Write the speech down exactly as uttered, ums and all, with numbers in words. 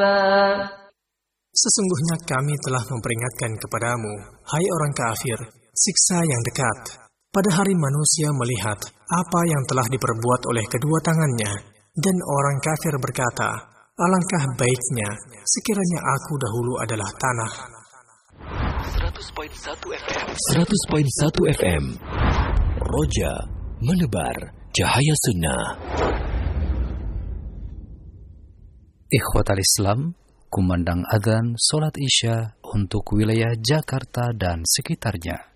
Sesungguhnya kami telah memperingatkan kepadamu, hai orang kafir, siksa yang dekat. Pada hari manusia melihat apa yang telah diperbuat oleh kedua tangannya, dan orang kafir berkata, alangkah baiknya sekiranya aku dahulu adalah tanah. seratus koma satu F M seratus koma satu F M Roja menebar cahaya sunnah. Ikhwatal Islam, kumandang adzan solat Isya untuk wilayah Jakarta dan sekitarnya.